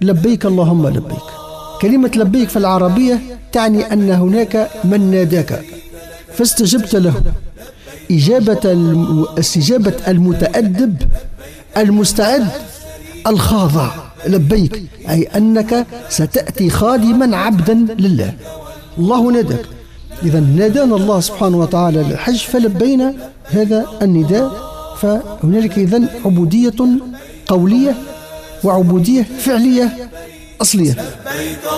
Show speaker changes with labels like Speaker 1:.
Speaker 1: لبيك اللهم لبيك. كلمة لبيك في العربية تعني أن هناك من ناداك فاستجبت له استجابة المتأدب المستعد الخاضع. لبيك أي أنك ستأتي خادما عبدا لله. الله ناداك، إذا نادانا الله سبحانه وتعالى للحج فلبينا هذا النداء. فهنالك إذن عبودية قولية وعبودية فعلية أصلية.